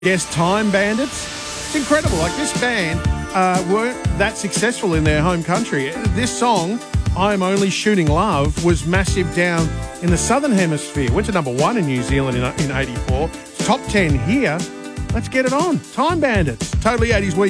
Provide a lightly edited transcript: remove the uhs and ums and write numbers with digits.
Yes, Time Bandits. It's incredible. Like, this band weren't that successful in their home country. This song, I'm Only Shooting Love, was massive down in the Southern Hemisphere. Went to number 1 in New Zealand in 84. Top 10 here. Let's get it on. Time Bandits. Totally 80s week.